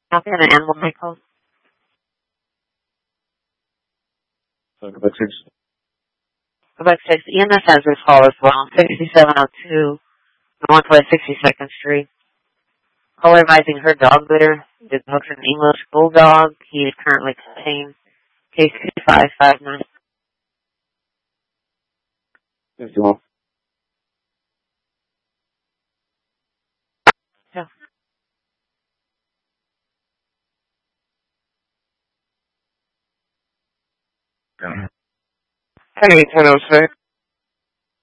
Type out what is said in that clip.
How can an animal vehicle? Quebec 6, EMS has this call as well, 6702, Northwest 62nd Street. Caller advising her dog litter. The dog's an English bulldog. He is currently contained. Case 2559. Yes, you want. Yeah. Hey, 1006.